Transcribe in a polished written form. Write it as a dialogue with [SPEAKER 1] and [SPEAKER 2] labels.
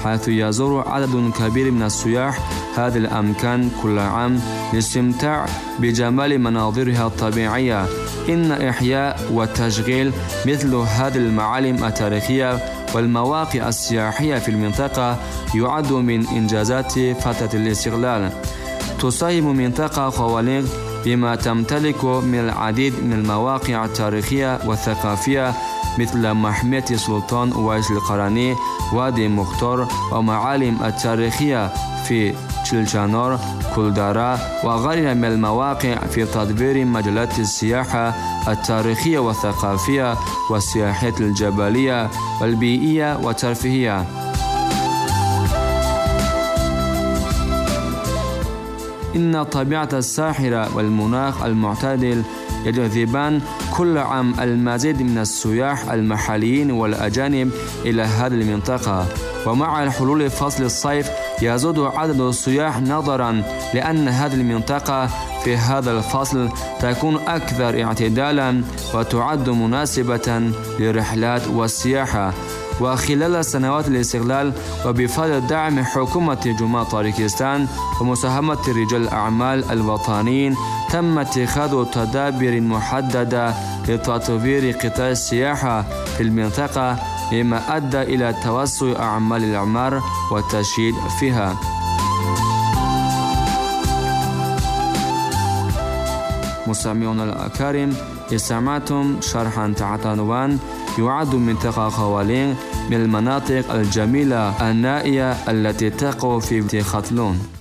[SPEAKER 1] حيث يزور عدد كبير من السياح هذه الأماكن كل عام للاستمتاع بجمال مناظرها الطبيعية. إن إحياء وتشغيل مثل هذه المعالم التاريخية والمواقع السياحية في المنطقة يعد من إنجازات فترة الاستقلال. تساهم منطقة خوالينغ بما تمتلك من العديد من المواقع التاريخية والثقافية مثل محمية سلطان ويس القرني، وادي مختار، ومعالم التاريخية في تشيلشانور، كولدارا، وغيرها من المواقع في تطوير مجالات السياحة التاريخية والثقافية والسياحية الجبلية والبيئية والترفيهية. إن الطبيعة الساحرة والمناخ المعتدل يجذبان كل عام المزيد من السياح المحليين والأجانب إلى هذه المنطقة، ومع حلول فصل الصيف يزيد عدد السياح نظرا لأن هذه المنطقة في هذا الفصل تكون أكثر اعتدالا وتعد مناسبة للرحلات والسياحة. وخلال سنوات الاستقلال وبفضل دعم حكومة جمهورية طاجيكستان ومساهمة رجال الأعمال الوطنيين تم اتخاذ تدابير محددة لتطوير قطاع السياحة في المنطقة، مما أدى إلى توسع أعمال الإعمار والتشييد فيها. مستمعون الأكارم، استمعتم شرحا تحت عنوان يعد منطقة خوالينغ من المناطق الجميلة النائية التي تقع في خاتلون.